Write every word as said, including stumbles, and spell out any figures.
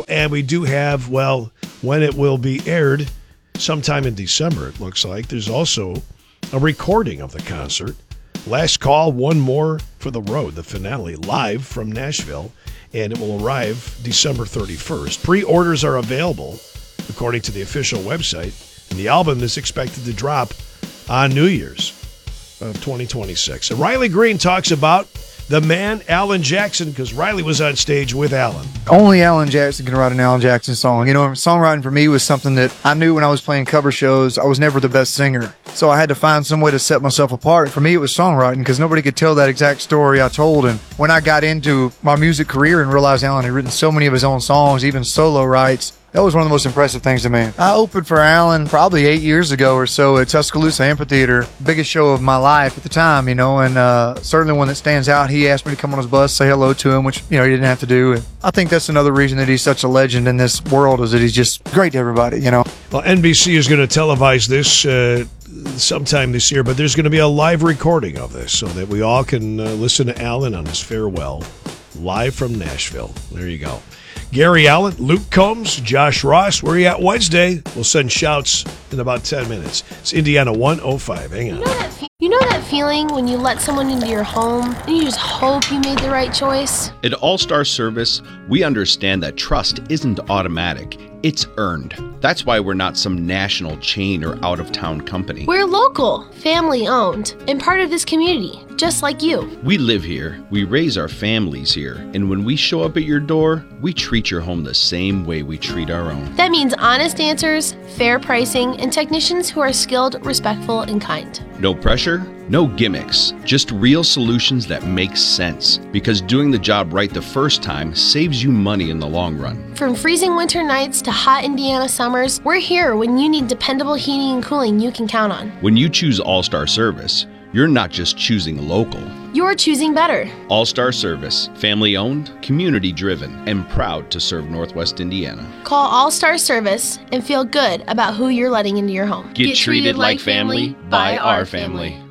And we do have, well, when it will be aired, sometime in December, it looks like. There's also a recording of the concert. Last Call, One More for the Road, the finale, live from Nashville. And it will arrive December thirty-first. Pre-orders are available, according to the official website. And the album is expected to drop on New Year's of twenty twenty-six. And Riley Green talks about the man, Alan Jackson, because Riley was on stage with Alan. Only Alan Jackson can write an Alan Jackson song. You know, songwriting for me was something that I knew when I was playing cover shows. I was never the best singer. So I had to find some way to set myself apart. For me, it was songwriting because nobody could tell that exact story I told. And when I got into my music career and realized Alan had written so many of his own songs, even solo rights, that was one of the most impressive things to me. I opened for Alan probably eight years ago or so at Tuscaloosa Amphitheater. Biggest show of my life at the time, you know, and uh, certainly one that stands out. He asked me to come on his bus, say hello to him, which, you know, he didn't have to do. And I think that's another reason that he's such a legend in this world is that he's just great to everybody, you know. Well, N B C is going to televise this uh, sometime this year, but there's going to be a live recording of this so that we all can uh, listen to Alan on his farewell live from Nashville. There you go. Gary Allen, Luke Combs, Josh Ross. Where are you at Wednesday? We'll send shouts in about ten minutes. It's Indiana one oh five. Hang on. You know that, fe- you know that feeling when you let someone into your home and you just hope you made the right choice? At All Star Service, we understand that trust isn't automatic. It's earned. That's why we're not some national chain or out-of-town company. We're local, family-owned, and part of this community, just like you. We live here, we raise our families here, and when we show up at your door, we treat your home the same way we treat our own. That means honest answers, fair pricing, and technicians who are skilled, respectful, and kind. No pressure, no gimmicks, just real solutions that make sense. Because doing the job right the first time saves you money in the long run. From freezing winter nights to hot Indiana summers, we're here when you need dependable heating and cooling you can count on. When you choose All-Star Service, you're not just choosing local. You're choosing better. All-Star Service, family-owned, community-driven, and proud to serve Northwest Indiana. Call All-Star Service and feel good about who you're letting into your home. Get, Get treated, treated like family by our family.